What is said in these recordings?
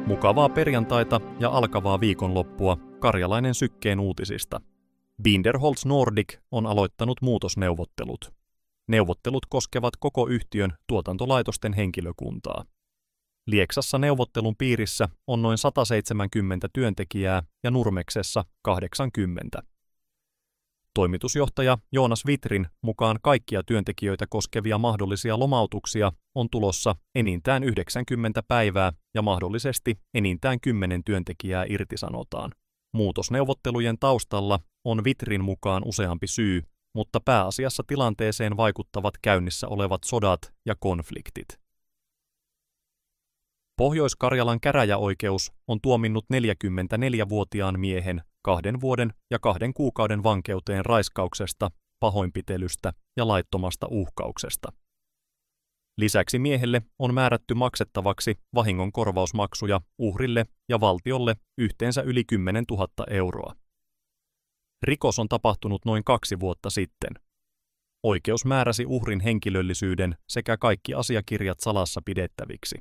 Mukavaa perjantaita ja alkavaa viikonloppua Karjalainen Sykkeen uutisista. Binderholz Nordic on aloittanut muutosneuvottelut. Neuvottelut koskevat koko yhtiön tuotantolaitosten henkilökuntaa. Lieksassa neuvottelun piirissä on noin 170 työntekijää ja Nurmeksessa 80. Toimitusjohtaja Joonas Vitrin mukaan kaikkia työntekijöitä koskevia mahdollisia lomautuksia on tulossa enintään 90 päivää ja mahdollisesti enintään 10 työntekijää irtisanotaan. Muutosneuvottelujen taustalla on Vitrin mukaan useampi syy, mutta pääasiassa tilanteeseen vaikuttavat käynnissä olevat sodat ja konfliktit. Pohjois-Karjalan käräjäoikeus on tuominnut 44-vuotiaan miehen 2 vuoden ja 2 kuukauden vankeuteen raiskauksesta, pahoinpitelystä ja laittomasta uhkauksesta. Lisäksi miehelle on määrätty maksettavaksi vahingonkorvausmaksuja uhrille ja valtiolle yhteensä yli 10 000 euroa. Rikos on tapahtunut noin 2 vuotta sitten. Oikeus määräsi uhrin henkilöllisyyden sekä kaikki asiakirjat salassa pidettäviksi.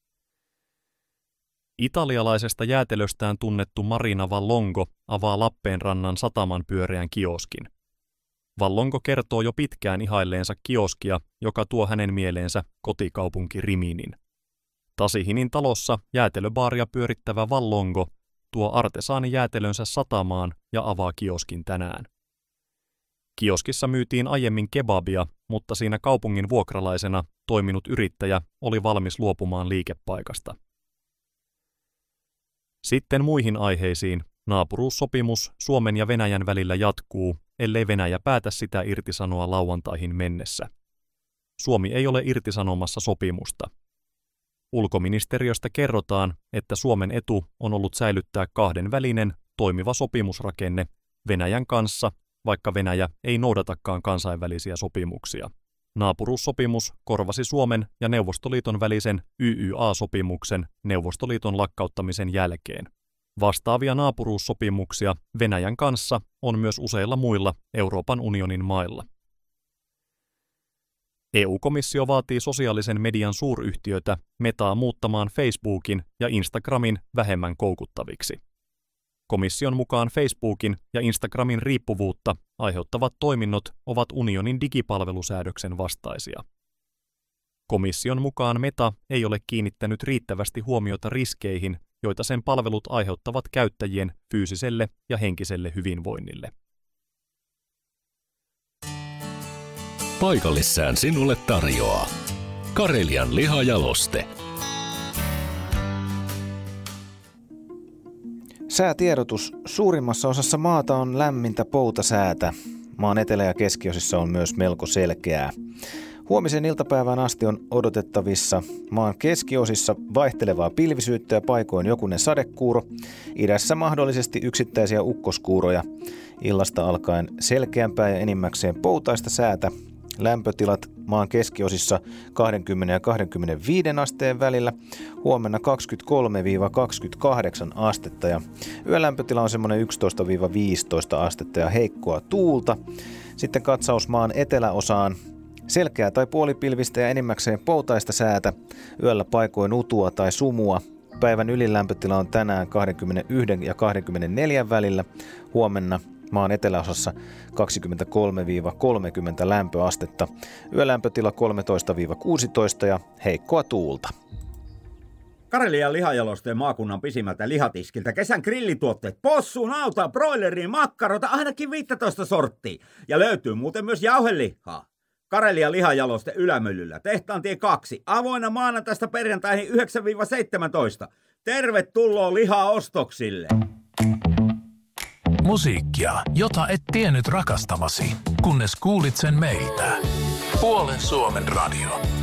Italialaisesta jäätelöstään tunnettu Marina Vallongo avaa Lappeenrannan sataman pyöreän kioskin. Vallongo kertoo jo pitkään ihailleensa kioskia, joka tuo hänen mieleensä kotikaupunki Riminin. Tasihinin talossa jäätelöbaaria pyörittävä Vallongo tuo artesaanijäätelönsä satamaan ja avaa kioskin tänään. Kioskissa myytiin aiemmin kebabia, mutta siinä kaupungin vuokralaisena toiminut yrittäjä oli valmis luopumaan liikepaikasta. Sitten muihin aiheisiin. Naapuruussopimus Suomen ja Venäjän välillä jatkuu, ellei Venäjä päätä sitä irtisanoa lauantaihin mennessä. Suomi ei ole irtisanomassa sopimusta. Ulkoministeriöstä kerrotaan, että Suomen etu on ollut säilyttää kahdenvälinen, toimiva sopimusrakenne Venäjän kanssa, vaikka Venäjä ei noudatakaan kansainvälisiä sopimuksia. Naapuruussopimus korvasi Suomen ja Neuvostoliiton välisen YYA-sopimuksen Neuvostoliiton lakkauttamisen jälkeen. Vastaavia naapuruussopimuksia Venäjän kanssa on myös useilla muilla Euroopan unionin mailla. EU-komissio vaatii sosiaalisen median suuryhtiötä Metaa muuttamaan Facebookin ja Instagramin vähemmän koukuttaviksi. Komission mukaan Facebookin ja Instagramin riippuvuutta aiheuttavat toiminnot ovat unionin digipalvelusäädöksen vastaisia. Komission mukaan Meta ei ole kiinnittänyt riittävästi huomiota riskeihin, joita sen palvelut aiheuttavat käyttäjien fyysiselle ja henkiselle hyvinvoinnille. Paikallissään sinulle tarjoaa Karelian lihajaloste. Säätiedotus. Suurimmassa osassa maata on lämmintä poutasäätä. Maan etelä- ja keskiosissa on myös melko selkeää. Huomisen iltapäivään asti on odotettavissa maan keskiosissa vaihtelevaa pilvisyyttä ja paikoin jokunen sadekuuro. Idässä mahdollisesti yksittäisiä ukkoskuuroja. Illasta alkaen selkeämpää ja enimmäkseen poutaista säätä. Lämpötilat maan keskiosissa 20 ja 25 asteen välillä. Huomenna 23-28 astetta ja yölämpötila on semmoinen 11-15 astetta ja heikkoa tuulta. Sitten katsaus maan eteläosaan. Selkeää tai puolipilvistä ja enimmäkseen poutaista säätä. Yöllä paikoin utua tai sumua. Päivän ylilämpötila on tänään 21 ja 24 välillä. Huomenna maan eteläosassa 23-30 lämpöastetta. Yölämpötila 13-16 ja heikkoa tuulta. Karelian lihajalosteen maakunnan pisimmältä lihatiskiltä kesän grillituotteet, possu, nauta, broileria, makkarota, ainakin 15 sorttia. Ja löytyy muuten myös jauhelihaa. Karelian lihajaloste Ylämyllyllä, Tehtaantie 2, avoinna maanantaista perjantaihin 9-17. Tervetuloa lihaostoksille! Musiikkia, jota et tiennyt rakastavasi, kunnes kuulit sen meiltä. Puolen Suomen radio.